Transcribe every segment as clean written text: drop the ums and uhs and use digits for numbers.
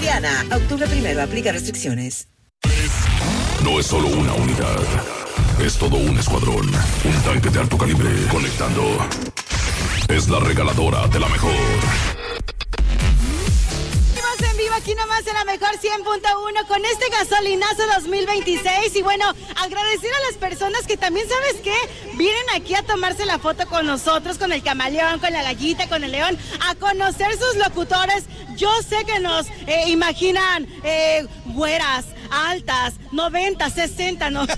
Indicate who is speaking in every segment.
Speaker 1: Soriana. Octubre 1, aplica restricciones.
Speaker 2: No es solo una unidad, es todo un escuadrón, un tanque de alto calibre conectando. Es la regaladora de la mejor.
Speaker 3: En vivo aquí nomás en la mejor 100.1 con este gasolinazo 2026 y bueno, agradecer a las personas que también, ¿sabes qué? Vienen aquí a tomarse la foto con nosotros, con el camaleón, con la gallita, con el león, a conocer sus locutores. Yo sé que nos imaginan güeras, altas, 90, 60, ¿no?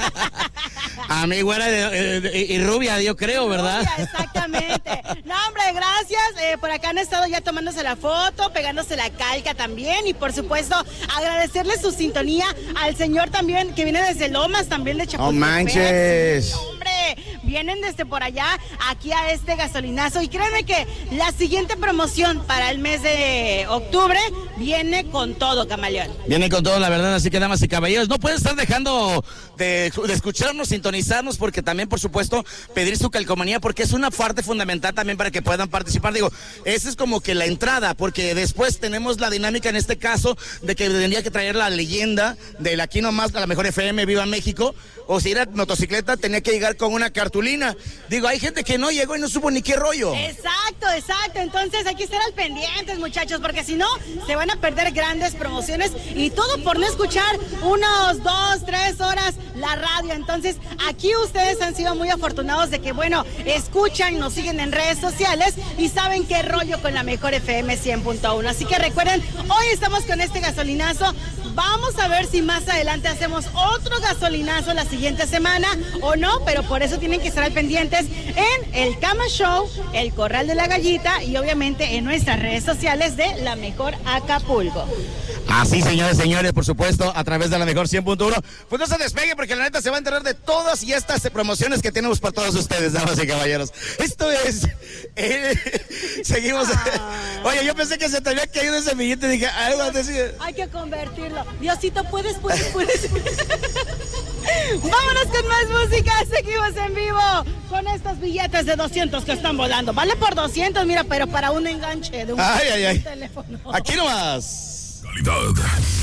Speaker 4: A mí güera y rubia, yo creo, ¿verdad?
Speaker 3: Rubia, exactamente. No, hombre, gracias. Por acá han estado ya tomándose la foto, pegándose la calca también. Y por supuesto, agradecerle su sintonía al señor también, que viene desde Lomas, también de Chapultepec.
Speaker 4: ¡No manches!
Speaker 3: Sí, hombre, vienen desde por allá, aquí a este gasolinazo. Y créanme que la siguiente promoción para el mes de octubre viene con todo, camaleón.
Speaker 4: Viene con todo, la verdad, así que damas y caballeros, no pueden estar dejando de escucharnos, sintonizarnos, porque también, por supuesto, pedir su calcomanía, porque es una parte fundamental también para que puedan participar. Digo, esa es como que la entrada, porque después tenemos la dinámica en este caso de que tendría que traer la leyenda de Aquí Nomás, a la mejor FM, Viva México, o si era motocicleta, tenía que llegar con una cartulina. Digo, hay gente que no llegó y no supo ni qué rollo.
Speaker 3: Exacto, entonces hay que estar al pendientes, muchachos, porque si no, se van a perder grandes promociones y todo por no escuchar unos 2, 3 horas la radio. Entonces, aquí ustedes han sido muy afortunados de que, bueno, escuchan, nos siguen en redes sociales y saben qué rollo con la mejor FM 100.1. Así que recuerden, hoy estamos con este gasolinazo. Vamos a ver si más adelante hacemos otro gasolinazo la siguiente semana o no, pero por eso tienen que estar al pendientes en el Cama Show, el Corral de la Gallita y obviamente en nuestras redes sociales de La Mejor Acapulco.
Speaker 4: Así, señores, por supuesto, a través de la mejor 100.1. Pues no se despegue porque la neta se va a enterar de todas y estas promociones que tenemos para todos ustedes, damas y caballeros. Esto es... seguimos... Oye, yo pensé que se te había caído ese billete, dije, algo a decir.
Speaker 3: Hay que convertirlo. Diosito, puedes. Vámonos con más música, seguimos en vivo con estos billetes de 200 que están volando. Vale por 200, mira, pero para un enganche de un teléfono.
Speaker 2: Aquí nomás. Calidad.